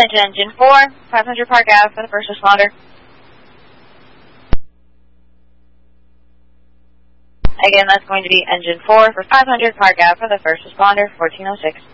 to engine 4, 500 Park Ave for the first responder. Again, that's going to be engine 4 for 500 Park Ave for the first responder, 1406.